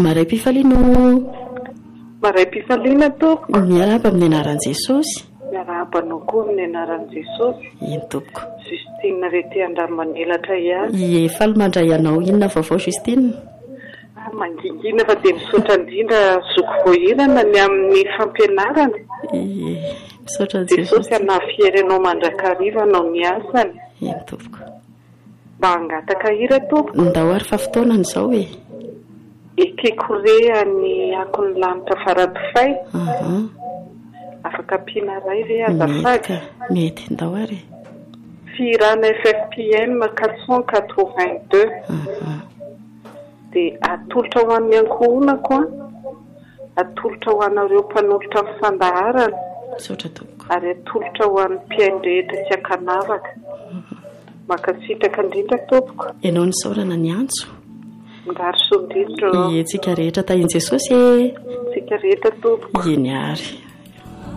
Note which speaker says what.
Speaker 1: maray mpifaliana
Speaker 2: maray mpifaliana tompoko
Speaker 1: miarahaba amin'ny anaran'i Jesosy
Speaker 2: miarahabanao koa amin'ny anaran'i Jesosy
Speaker 1: iny tompoko
Speaker 2: Justine rety Andriamanelatra ihany
Speaker 1: efaly mandray anao inona vaovao Justine
Speaker 2: mangingina fa dia misaotra indrindra zoko voahirana ny amin'ny fampianarana
Speaker 1: misaotra
Speaker 2: Jesosy anafihery anao mandrakariva anao ny asany
Speaker 1: iny tompoko
Speaker 2: mba hangataka hira tompoko
Speaker 1: ndao ary fa fotoanany izao
Speaker 2: ekikorea ny akon'ny lanitra faradofay afaka ampiana ray ve azafady
Speaker 1: mety ndao ary
Speaker 2: firana FFPM 482 dia atolotra ho an'ny ankohonako atolotra ho anareo mpanolotra amin'ny fandaharana
Speaker 1: misaotra tompoko
Speaker 2: ary atolotra ho an'ny mpiaino rehetra tsy ankanavaka makasitraka indrindra tompoko
Speaker 1: ianao ny saorana ny antso
Speaker 2: mindary sondrindro
Speaker 1: tsika rehetra tahian Jesosy
Speaker 2: tsika rehetra tompoko
Speaker 1: eny ary